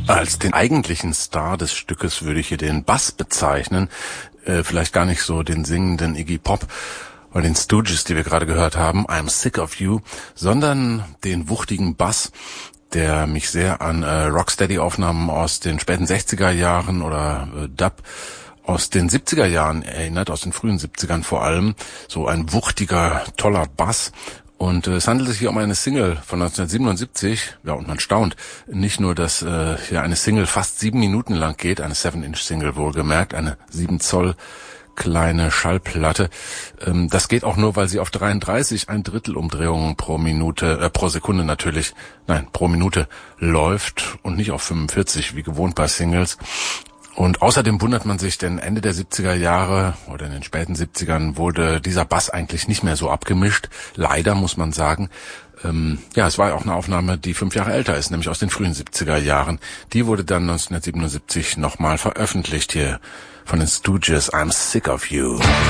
Als den eigentlichen Star des Stückes würde ich hier den Bass bezeichnen. Vielleicht gar nicht so den singenden Iggy Pop oder den Stooges, die wir gerade gehört haben, I'm Sick of You, sondern den wuchtigen Bass, der mich sehr an Rocksteady-Aufnahmen aus den späten 60er Jahren oder Dub aus den 70er Jahren erinnert, aus den frühen 70ern vor allem. So ein wuchtiger, toller Bass. Und es handelt sich hier um eine Single von 1977. Ja, und man staunt. Nicht nur, dass hier eine Single fast 7 Minuten lang geht, eine 7-Inch-Single wohlgemerkt, eine 7 Zoll kleine Schallplatte. Das geht auch nur, weil sie auf 33 1/3 Umdrehungen pro Sekunde natürlich, nein, pro Minute läuft und nicht auf 45, wie gewohnt bei Singles. Und außerdem wundert man sich, denn Ende der 70er Jahre oder in den späten 70ern wurde dieser Bass eigentlich nicht mehr so abgemischt. Leider, muss man sagen. Es war auch eine Aufnahme, die 5 Jahre älter ist, nämlich aus den frühen 70er Jahren. Die wurde dann 1977 nochmal veröffentlicht hier von den Stooges, I'm Sick of You.